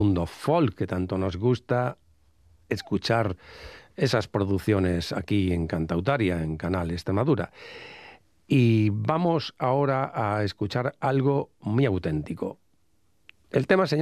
mundo folk que tanto nos gusta escuchar esas producciones aquí en Cantautaria, en Canal Extremadura. Y vamos ahora a escuchar algo muy auténtico. El tema se